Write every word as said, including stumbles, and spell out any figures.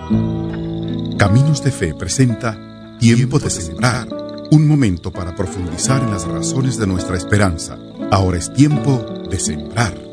Caminos de Fe presenta Tiempo de Sembrar, un momento para profundizar en las razones de nuestra esperanza. Ahora es tiempo de sembrar.